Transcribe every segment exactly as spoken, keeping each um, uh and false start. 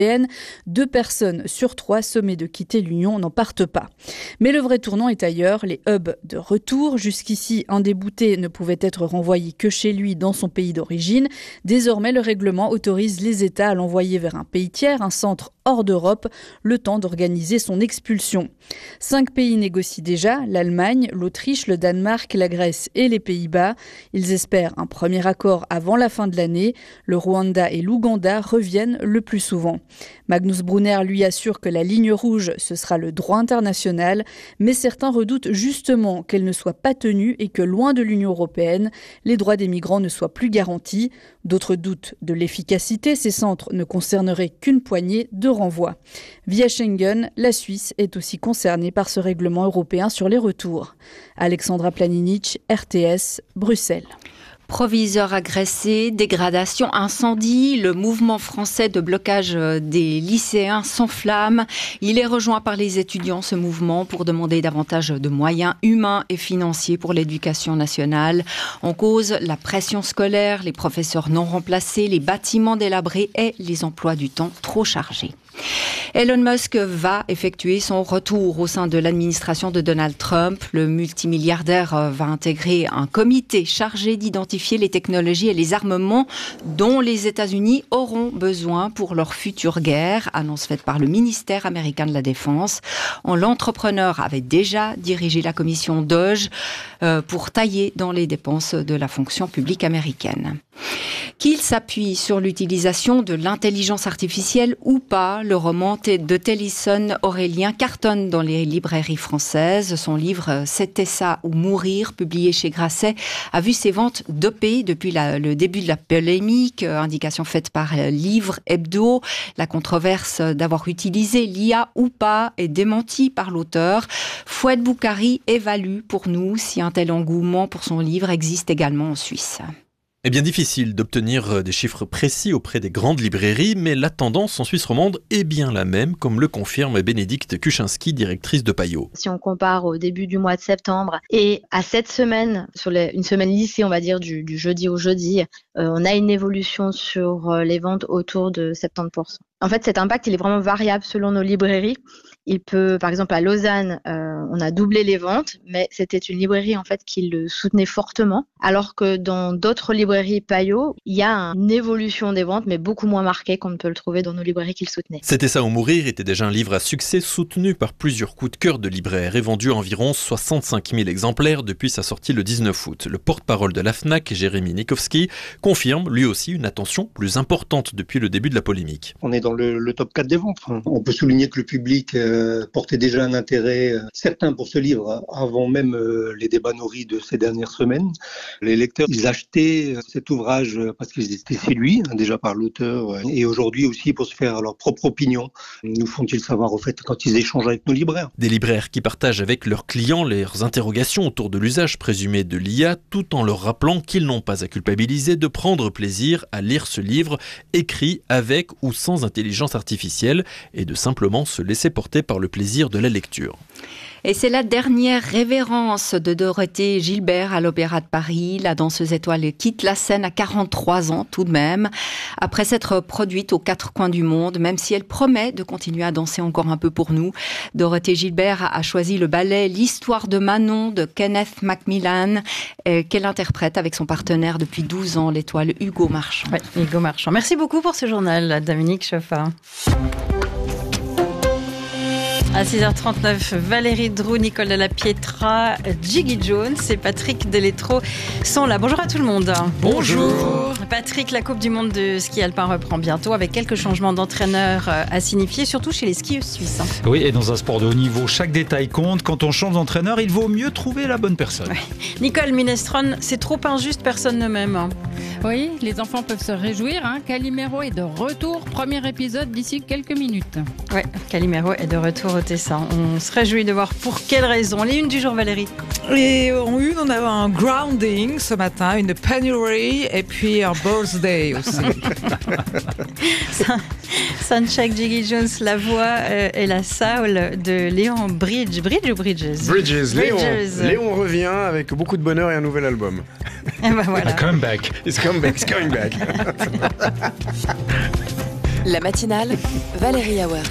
Deux personnes sur trois sommées de quitter l'Union n'en partent pas. Mais le vrai tournant est ailleurs, les hubs de retour. Jusqu'ici, un débouté ne pouvait être renvoyé que chez lui dans son pays d'origine. Désormais, le règlement autorise les États à l'envoyer vers un pays tiers, un centre hors d'Europe, le temps d'organiser son expulsion. Cinq pays négocient déjà, l'Allemagne, l'Autriche, le Danemark, la Grèce et les Pays-Bas. Ils espèrent un premier accord avant la fin de l'année. Le Rwanda et l'Ouganda reviennent le plus souvent. Magnus Brunner lui assure que la ligne rouge, ce sera le droit international, mais certains redoutent justement qu'elle ne soit pas tenue et que loin de l'Union européenne, les droits des migrants ne soient plus garantis. D'autres doutent de l'efficacité, ces centres ne concerneraient qu'une poignée de renvois. Via Schengen, la Suisse est aussi concernée par ce règlement européen sur les retours. Alexandra Planinic, R T S, Bruxelles. Proviseurs agressés, dégradation, incendie, le mouvement français de blocage des lycéens s'enflamme. Il est rejoint par les étudiants, ce mouvement, pour demander davantage de moyens humains et financiers pour l'éducation nationale. En cause, la pression scolaire, les professeurs non remplacés, les bâtiments délabrés et les emplois du temps trop chargés. Elon Musk va effectuer son retour au sein de l'administration de Donald Trump. Le multimilliardaire va intégrer un comité chargé d'identifier les technologies et les armements dont les États-Unis auront besoin pour leur future guerre, annonce faite par le ministère américain de la Défense. L'entrepreneur avait déjà dirigé la commission Doge pour tailler dans les dépenses de la fonction publique américaine. Qu'il s'appuie sur l'utilisation de l'intelligence artificielle ou pas, le roman de Tennyson Aurélien cartonne dans les librairies françaises. Son livre « C'était ça ou mourir », publié chez Grasset, a vu ses ventes dopées depuis la, le début de la polémique, indication faite par Livre Hebdo. La controverse d'avoir utilisé l'I A ou pas est démentie par l'auteur. Fouad Boukari évalue pour nous si un tel engouement pour son livre existe également en Suisse. Eh bien difficile d'obtenir des chiffres précis auprès des grandes librairies, mais la tendance en Suisse romande est bien la même, comme le confirme Bénédicte Kuchinski, directrice de Payot. Si on compare au début du mois de septembre et à cette semaine, sur les, une semaine lycée, on va dire du, du jeudi au jeudi, euh, on a une évolution sur les ventes autour de soixante-dix pour cent. En fait, cet impact, il est vraiment variable selon nos librairies. Il peut, par exemple, à Lausanne, euh, on a doublé les ventes, mais c'était une librairie en fait qui le soutenait fortement, alors que dans d'autres librairies Payot, il y a une évolution des ventes, mais beaucoup moins marquée qu'on ne peut le trouver dans nos librairies qui le soutenaient. C'était ça ou mourir était déjà un livre à succès soutenu par plusieurs coups de cœur de libraires et vendu à environ soixante-cinq mille exemplaires depuis sa sortie le dix-neuf août. Le porte-parole de la Fnac, Jérémy Nikowski, confirme lui aussi une attention plus importante depuis le début de la polémique. On est dans le, le top quatre des ventes. On peut souligner que le public euh, portait déjà un intérêt euh, certain pour ce livre avant même euh, les débats nourris de ces dernières semaines. Les lecteurs, ils achetaient cet ouvrage parce qu'ils étaient séduits hein, déjà par l'auteur euh, et aujourd'hui aussi pour se faire leur propre opinion. Nous font-ils savoir au fait quand ils échangent avec nos libraires. Des libraires qui partagent avec leurs clients leurs interrogations autour de l'usage présumé de l'I A tout en leur rappelant qu'ils n'ont pas à culpabiliser de prendre plaisir à lire ce livre écrit avec ou sans intelligence artificielle et de simplement se laisser porter par le plaisir de la lecture. Et c'est la dernière révérence de Dorothée Gilbert à l'Opéra de Paris. La danseuse étoile quitte la scène à quarante-trois ans tout de même, après s'être produite aux quatre coins du monde, même si elle promet de continuer à danser encore un peu pour nous. Dorothée Gilbert a choisi le ballet L'Histoire de Manon de Kenneth Macmillan, euh, qu'elle interprète avec son partenaire depuis douze ans, l'étoile Hugo Marchand. Ouais, Hugo Marchand. Merci beaucoup pour ce journal, Dominique Choffat. À six heures trente-neuf, Valérie Drou, Nicole de la Pietra, Jiggy Jones et Patrick Deletro sont là. Bonjour à tout le monde. Bonjour. Patrick, la Coupe du Monde de ski alpin reprend bientôt avec quelques changements d'entraîneurs à signifier, surtout chez les skieuses suisses. Oui, et dans un sport de haut niveau, chaque détail compte. Quand on change d'entraîneur, il vaut mieux trouver la bonne personne. Ouais. Nicole Minestrone, c'est trop injuste, personne ne m'aime. Oui, les enfants peuvent se réjouir. Hein. Calimero est de retour. Premier épisode d'ici quelques minutes. Oui, Calimero est de retour au Tessin. On se réjouit de voir pour quelles raisons. Les unes du jour, Valérie. Et en une, on a un grounding ce matin, une penury et puis un birthday aussi. Soundcheck, Jiggy Jones, la voix euh, et la soul de Léon Bridge. Bridge ou Bridges Bridges, Léon. Léon revient avec beaucoup de bonheur et un nouvel album. Et ben voilà. A comeback. It's come back, it's coming back. La matinale, Valérie Auwert.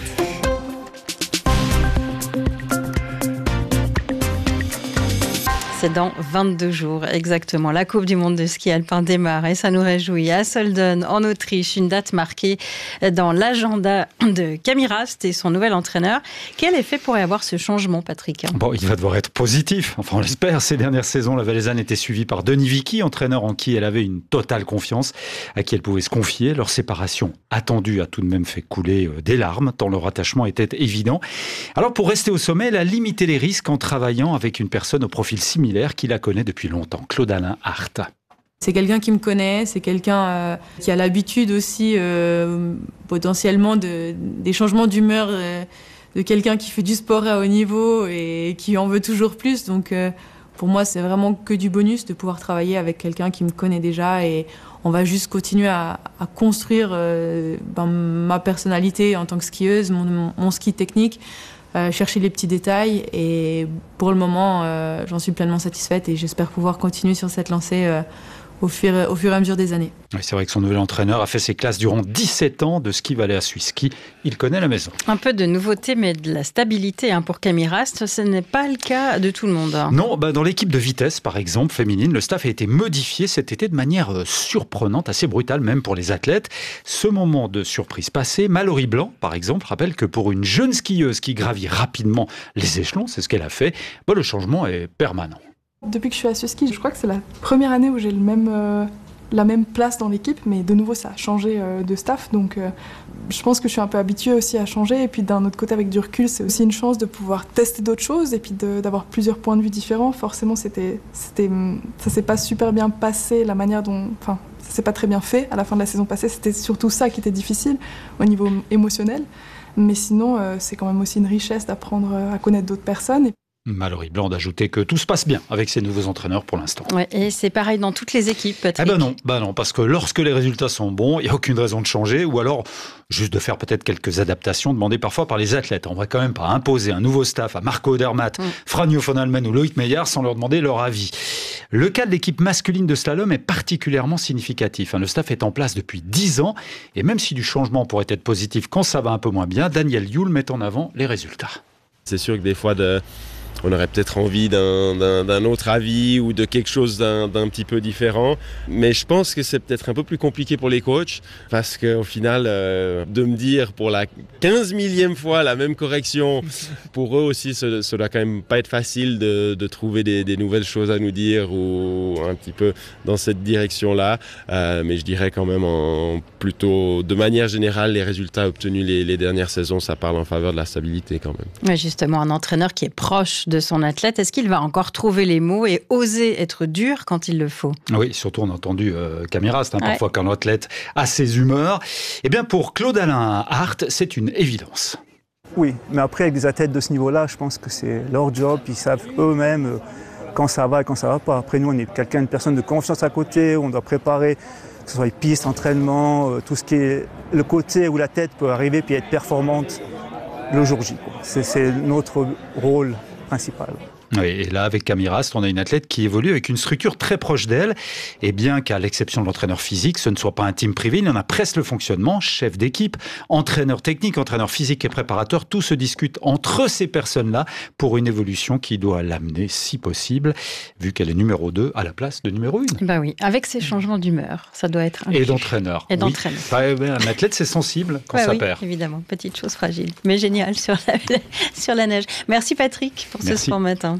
C'est dans vingt-deux jours exactement. La Coupe du monde de ski alpin démarre et ça nous réjouit. À Sölden, en Autriche, une date marquée dans l'agenda de Camille Rast et son nouvel entraîneur. Quel effet pourrait avoir ce changement, Patrick ? Bon, il va devoir être positif. Enfin, on l'espère. Ces dernières saisons, la Valaisanne était suivie par Denis Vicky, entraîneur en qui elle avait une totale confiance, à qui elle pouvait se confier. Leur séparation attendue a tout de même fait couler des larmes, tant leur attachement était évident. Alors, pour rester au sommet, elle a limité les risques en travaillant avec une personne au profil similaire qui la connaît depuis longtemps, Claude-Alain Hart. C'est quelqu'un qui me connaît, c'est quelqu'un euh, qui a l'habitude aussi euh, potentiellement de, des changements d'humeur euh, de quelqu'un qui fait du sport à haut niveau et qui en veut toujours plus. Donc euh, pour moi, c'est vraiment que du bonus de pouvoir travailler avec quelqu'un qui me connaît déjà et on va juste continuer à, à construire euh, ben, ma personnalité en tant que skieuse, mon, mon ski technique. Euh, chercher les petits détails et pour le moment euh, j'en suis pleinement satisfaite et j'espère pouvoir continuer sur cette lancée euh, au, fur, au fur et à mesure des années. Oui, c'est vrai que son nouvel entraîneur a fait ses classes durant dix-sept ans de ski Valais à Swiss Ski. Il connaît la maison. Un peu de nouveauté mais de la stabilité hein, pour Camille Rast, ce n'est pas le cas de tout le monde. Non, bah dans l'équipe de vitesse par exemple féminine, le staff a été modifié cet été de manière surprenante, assez brutale même pour les athlètes. Ce moment de surprise passé, Mallory Blanc par exemple rappelle que pour une jeune skieuse qui gravit rapidement les échelons, c'est ce qu'elle a fait, bah, le changement est permanent. Depuis que je suis à Swiss Ski, je crois que c'est la première année où j'ai le même, euh, la même place dans l'équipe, mais de nouveau ça a changé euh, de staff, donc euh, je pense que je suis un peu habituée aussi à changer, et puis d'un autre côté avec du recul, c'est aussi une chance de pouvoir tester d'autres choses, et puis de, d'avoir plusieurs points de vue différents. Forcément, c'était, c'était, ça s'est pas super bien passé, la manière dont... Enfin, ça s'est pas très bien fait à la fin de la saison passée, c'était surtout ça qui était difficile au niveau émotionnel, mais sinon, euh, c'est quand même aussi une richesse d'apprendre à connaître d'autres personnes. Mallory Blanc d'ajouter que tout se passe bien avec ses nouveaux entraîneurs pour l'instant. Ouais, et c'est pareil dans toutes les équipes, Patrick. Eh ben non, ben non, parce que lorsque les résultats sont bons, il n'y a aucune raison de changer, ou alors juste de faire peut-être quelques adaptations demandées parfois par les athlètes. On ne va quand même pas imposer un nouveau staff à Marco Odermatt, mm. Franjo von Almen ou Loïc Meillard sans leur demander leur avis. Le cas de l'équipe masculine de slalom est particulièrement significatif. Le staff est en place depuis dix ans, et même si du changement pourrait être positif quand ça va un peu moins bien, Daniel Yule met en avant les résultats. C'est sûr que des fois, de... on aurait peut-être envie d'un, d'un, d'un autre avis ou de quelque chose d'un, d'un petit peu différent. Mais je pense que c'est peut-être un peu plus compliqué pour les coachs parce qu'au final, euh, de me dire pour la quinze millième fois la même correction, pour eux aussi, ça, ça doit quand même pas être facile de, de trouver des, des nouvelles choses à nous dire ou un petit peu dans cette direction-là. Euh, mais je dirais quand même en, plutôt, de manière générale, les résultats obtenus les, les dernières saisons, ça parle en faveur de la stabilité quand même. Ouais, justement, un entraîneur qui est proche de son athlète, est-ce qu'il va encore trouver les mots et oser être dur quand il le faut ? Oui, surtout on a entendu euh, Camille Rast, hein, ouais. Parfois quand l'athlète a ses humeurs. Eh bien pour Claude-Alain Hart, c'est une évidence. Oui, mais après avec des athlètes de ce niveau-là, je pense que c'est leur job, ils savent eux-mêmes euh, quand ça va et quand ça va pas. Après nous, on est quelqu'un, une personne de confiance à côté, on doit préparer, que ce soit les pistes, entraînement, euh, tout ce qui est le côté où la tête peut arriver puis être performante le jour J. Quoi. C'est, c'est notre rôle principal. Oui, et là, avec Camille Rast, on a une athlète qui évolue avec une structure très proche d'elle. Et bien qu'à l'exception de l'entraîneur physique, ce ne soit pas un team privé, il y en a presque le fonctionnement, chef d'équipe, entraîneur technique, entraîneur physique et préparateur, tout se discute entre ces personnes-là pour une évolution qui doit l'amener, si possible, vu qu'elle est numéro deux, à la place de numéro un. Bah oui, avec ces changements d'humeur, ça doit être un Et d'entraîneur. Et d'entraîneur. Oui. Bah, un athlète, c'est sensible quand ouais, ça oui, perd. Évidemment, petite chose fragile, mais génial sur la, sur la neige. Merci Patrick pour Merci. ce Sport Matin.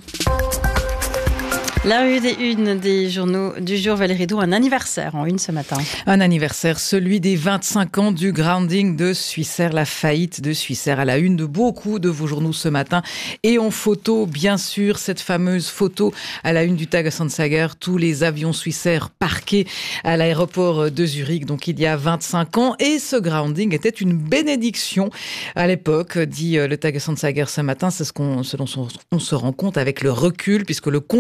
La rue des unes des journaux du jour, Valérie Drou, un anniversaire en une ce matin. Un anniversaire, celui des vingt-cinq ans du grounding de Swissair, la faillite de Swissair à la une de beaucoup de vos journaux ce matin. Et en photo, bien sûr, cette fameuse photo à la une du Tagesandssager, tous les avions Swissair parqués à l'aéroport de Zurich, donc il y a vingt-cinq ans. Et ce grounding était une bénédiction à l'époque, dit le Tagesandssager ce matin. C'est ce, qu'on, ce dont on se rend compte avec le recul, puisque le contexte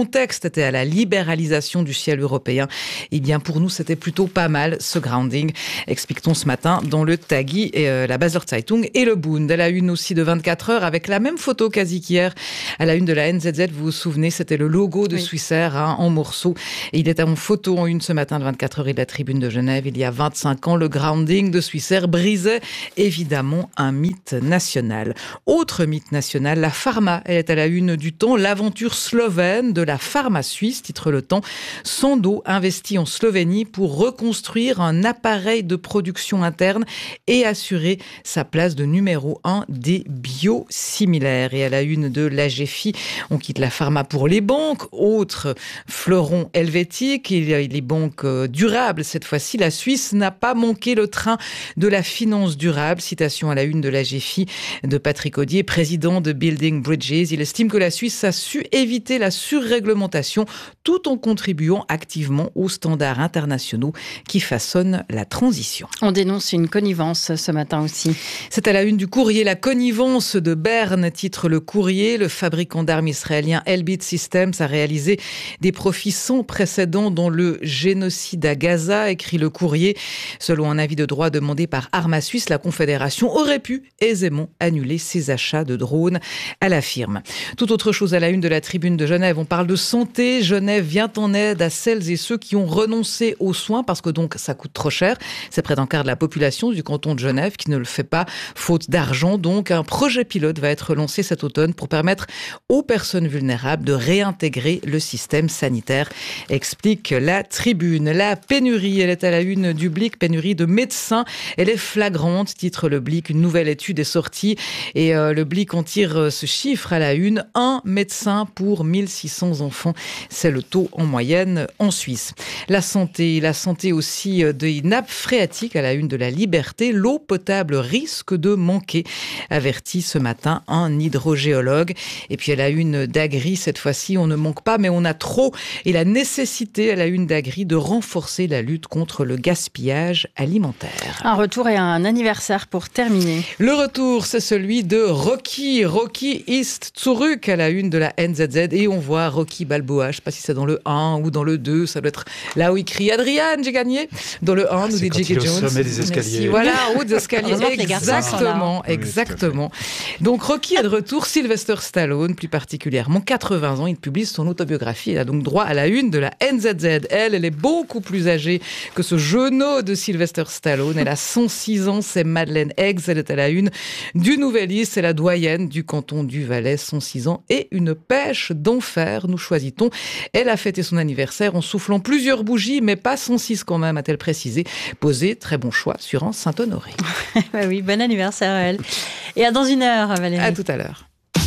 c'était à la libéralisation du ciel européen. Eh bien, pour nous, c'était plutôt pas mal, ce grounding. Explique-t-on ce matin dans le Tagi, et, euh, la Basler Zeitung et le Bund. À la une aussi de vingt-quatre heures, avec la même photo quasi qu'hier. À la une de la N Z Z, vous vous souvenez, c'était le logo de oui. Swissair hein, en morceaux. Et il était en photo en une ce matin de vingt-quatre heures et de la Tribune de Genève. Il y a vingt-cinq ans, le grounding de Swissair brisait évidemment un mythe national. Autre mythe national, la pharma. Elle est à la une du Temps. L'aventure slovène de la pharma suisse, titre le Temps. Sandoz investit en Slovénie pour reconstruire un appareil de production interne et assurer sa place de numéro un des biosimilaires. Et à la une de l'A G F I, on quitte la pharma pour les banques. Autre fleuron helvétique, il y a les banques durables. Cette fois-ci, la Suisse n'a pas manqué le train de la finance durable. Citation à la une de l'A G F I de Patrick Audier, président de Building Bridges. Il estime que la Suisse a su éviter la surréglementation tout en contribuant activement aux standards internationaux qui façonnent la transition. On dénonce une connivence ce matin aussi. C'est à la une du Courrier. La connivence de Berne, titre le Courrier. Le fabricant d'armes israélien Elbit Systems a réalisé des profits sans précédent dans le génocide à Gaza, écrit le Courrier. Selon un avis de droit demandé par Arma Suisse, la Confédération aurait pu aisément annuler ses achats de drones à la firme. Tout autre chose à la une de la Tribune de Genève. On parle de santé. Genève vient en aide à celles et ceux qui ont renoncé aux soins parce que donc ça coûte trop cher. C'est près d'un quart de la population du canton de Genève qui ne le fait pas faute d'argent. Donc un projet pilote va être lancé cet automne pour permettre aux personnes vulnérables de réintégrer le système sanitaire, explique la Tribune. La pénurie, elle est à la une du Blick, pénurie de médecins. Elle est flagrante, titre le Blick. Une nouvelle étude est sortie et euh, le Blick en tire ce chiffre à la une. Un médecin pour mille six cents enfants. C'est le taux en moyenne en Suisse. La santé, la santé aussi des nappes phréatiques à la une de la Liberté. L'eau potable risque de manquer, avertit ce matin un hydrogéologue. Et puis à la une d'Agri, cette fois-ci, on ne manque pas, mais on a trop. Et la nécessité à la une d'Agri de renforcer la lutte contre le gaspillage alimentaire. Un retour et un anniversaire pour terminer. Le retour, c'est celui de Rocky. Rocky ist zurück à la une de la N Z Z. Et on voit Rocky Balboa. Je ne sais pas si c'est dans le un ou dans le deux. Ça doit être là où il crie « Adrian, j'ai gagné !» Dans le un, nous dit J K. Jones. Au sommet des escaliers. Si, voilà, en haut des escaliers. Exactement, exactement. Donc Rocky est de retour. Sylvester Stallone, plus particulièrement, quatre-vingts ans. Il publie son autobiographie. Il a donc droit à la une de la N Z Z. Elle, elle est beaucoup plus âgée que ce genou de Sylvester Stallone. Elle a cent six ans. C'est Madeleine Eggs. Elle est à la une du Nouvelliste. C'est la doyenne du canton du Valais, cent six ans. Et une pêche d'enfer, nous choisit-on. Elle a fêté son anniversaire en soufflant plusieurs bougies, mais pas cent six quand même, a-t-elle précisé. Posé, très bon choix sur un Saint-Honoré. Bah oui, bon anniversaire à elle. Et à dans une heure, Valérie. À tout à l'heure.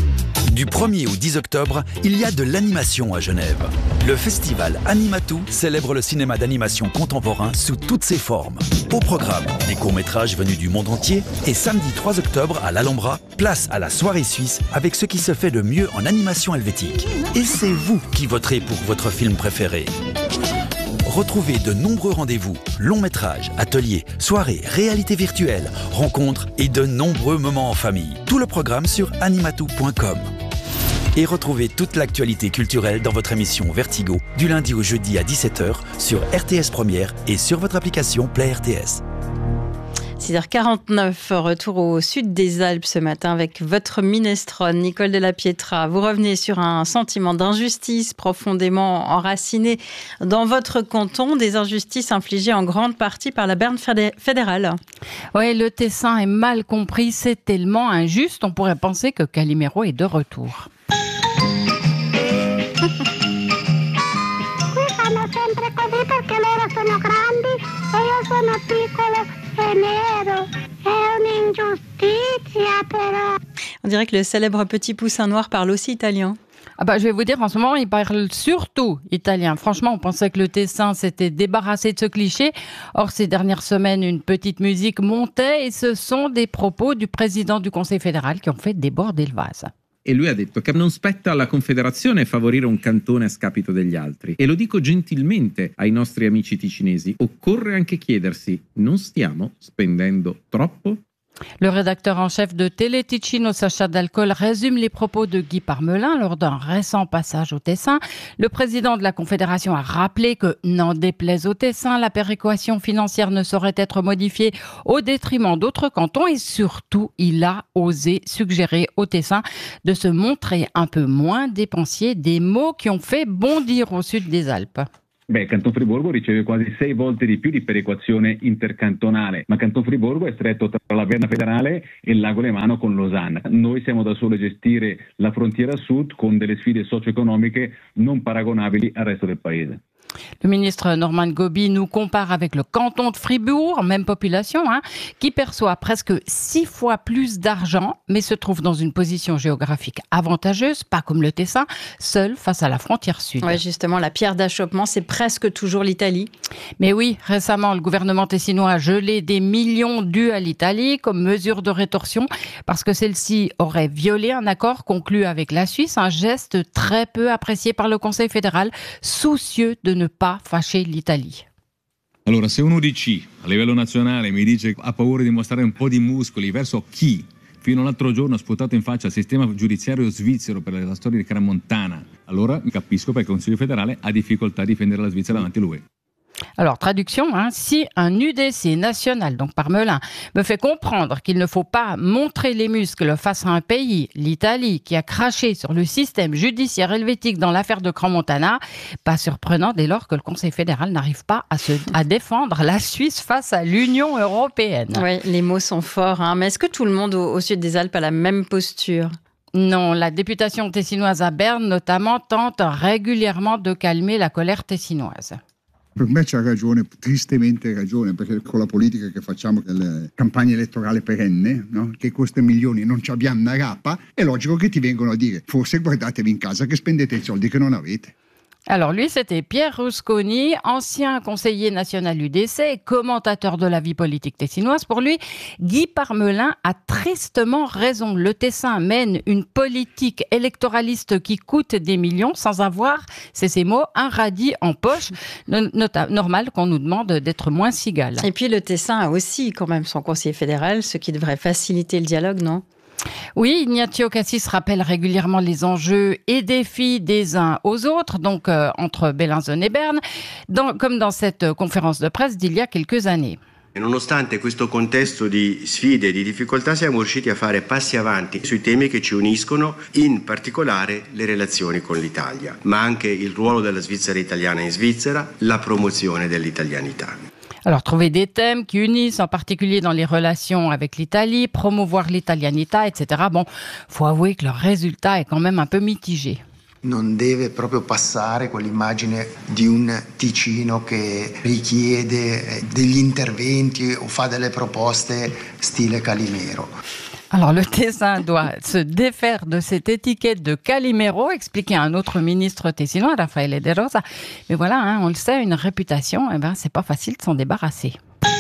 Du premier au dix octobre, il y a de l'animation à Genève. Le festival Animatou célèbre le cinéma d'animation contemporain sous toutes ses formes. Au programme, des courts-métrages venus du monde entier et samedi trois octobre à l'Alhambra, place à la soirée suisse avec ce qui se fait de mieux en animation helvétique. Et c'est vous qui voterez pour votre film préféré. Retrouvez de nombreux rendez-vous, longs métrages, ateliers, soirées, réalité virtuelle, rencontres et de nombreux moments en famille. Tout le programme sur animatou point com. Et retrouvez toute l'actualité culturelle dans votre émission Vertigo, du lundi au jeudi à dix-sept heures sur R T S Première et sur votre application Play R T S. six heures quarante-neuf, retour au sud des Alpes ce matin avec votre minestrone, Nicole de la Pietra. Vous revenez sur un sentiment d'injustice profondément enraciné dans votre canton, des injustices infligées en grande partie par la Berne fédérale. Oui, le Tessin est mal compris, c'est tellement injuste, on pourrait penser que Calimero est de retour. On dirait que le célèbre petit poussin noir parle aussi italien. Ah bah, je vais vous dire, en ce moment, il parle surtout italien. Franchement, on pensait que le Tessin s'était débarrassé de ce cliché. Or, ces dernières semaines, une petite musique montait et ce sont des propos du président du Conseil fédéral qui ont fait déborder le vase. E lui ha detto che non spetta alla Confederazione favorire un cantone a scapito degli altri. E lo dico gentilmente ai nostri amici ticinesi, occorre anche chiedersi, non stiamo spendendo troppo? Le rédacteur en chef de Télé Ticino, Sacha D'Alcol, résume les propos de Guy Parmelin lors d'un récent passage au Tessin. Le président de la Confédération a rappelé que, n'en déplaise au Tessin, la péréquation financière ne saurait être modifiée au détriment d'autres cantons et surtout, il a osé suggérer au Tessin de se montrer un peu moins dépensier, des mots qui ont fait bondir au sud des Alpes. Beh, Canton Friburgo riceve quasi sei volte di più di perequazione intercantonale, ma Canton Friburgo è stretto tra la Berna federale e il lago Lemano con Losanna. Noi siamo da soli a gestire la frontiera sud con delle sfide socio-economiche non paragonabili al resto del paese. Le ministre Norman Gobi nous compare avec le canton de Fribourg, même population, hein, qui perçoit presque six fois plus d'argent, mais se trouve dans une position géographique avantageuse, pas comme le Tessin, seul face à la frontière sud. Oui, justement, la pierre d'achoppement, c'est presque toujours l'Italie. Mais oui, récemment, le gouvernement tessinois a gelé des millions dus à l'Italie comme mesure de rétorsion, parce que celle-ci aurait violé un accord conclu avec la Suisse, un geste très peu apprécié par le Conseil fédéral, soucieux de ne pas fâcher l'Italie. Allora, se un U D C a livello nazionale mi dice ha paura di mostrare un po' di muscoli verso chi fino all'altro giorno ha sputato in faccia il sistema giudiziario svizzero per la storia di Crans-Montana, allora capisco perché il Consiglio federale ha difficoltà a difendere la Svizzera davanti all'U E. Alors, traduction, hein, si un U D C national, donc Parmelin, me fait comprendre qu'il ne faut pas montrer les muscles face à un pays, l'Italie, qui a craché sur le système judiciaire helvétique dans l'affaire de Crans-Montana, pas surprenant dès lors que le Conseil fédéral n'arrive pas à, se, à défendre la Suisse face à l'Union européenne. Oui, les mots sont forts, hein, mais est-ce que tout le monde au, au sud des Alpes a la même posture ? Non, la députation tessinoise à Berne, notamment, tente régulièrement de calmer la colère tessinoise. Per me c'ha ragione, tristemente ragione, perché con la politica che facciamo, la campagna elettorale perenne, no? Che costa milioni, non ci abbiamo una rapa, è logico che ti vengono a dire, forse guardatevi in casa che spendete i soldi che non avete. Alors lui, c'était Pierre Rusconi, ancien conseiller national U D C et commentateur de la vie politique tessinoise. Pour lui, Guy Parmelin a tristement raison. Le Tessin mène une politique électoraliste qui coûte des millions sans avoir, c'est ses mots, un radis en poche. Nota- normal qu'on nous demande d'être moins cigale. Et puis le Tessin a aussi quand même son conseiller fédéral, ce qui devrait faciliter le dialogue, non ? Oui, Ignazio Cassis rappelle régulièrement les enjeux et défis des uns aux autres, donc euh, entre Bellinzone et Berne, dans, comme dans cette conférence de presse d'il y a quelques années. Nonostante questo contesto di sfide e di difficoltà siamo riusciti a fare passi avanti sui temi che ci uniscono, in particolare le relazioni con l'Italia, ma anche il ruolo della Svizzera italiana in Svizzera, la promozione dell'italianità. Alors, trouver des thèmes qui unissent, en particulier dans les relations avec l'Italie, promouvoir l'italianità, et cetera. Bon, faut avouer que le résultat est quand même un peu mitigé. Non deve proprio passare quell'immagine di un Ticino che richiede degli interventi o fa delle proposte stile Calimero. Alors, le Tessin doit se défaire de cette étiquette de Calimero, expliquait un autre ministre tessinois, Raffaele De Rosa. Mais voilà, hein, on le sait, une réputation, eh ben, c'est pas facile de s'en débarrasser.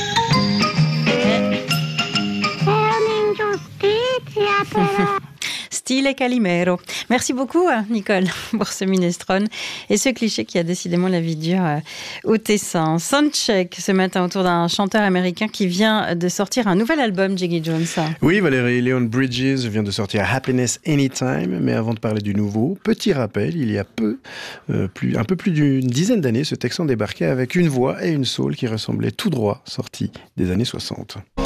Stile Calimero. Merci beaucoup, Nicole, pour ce minestrone et ce cliché qui a décidément la vie dure au Tessin. Soundcheck ce matin autour d'un chanteur américain qui vient de sortir un nouvel album, Jiggy Jones. Oui, Valérie, Leon Bridges vient de sortir Happiness Anytime, mais avant de parler du nouveau, petit rappel, il y a peu, euh, plus, un peu plus d'une dizaine d'années, ce Texan débarquait avec une voix et une soul qui ressemblaient tout droit sortis des années soixante.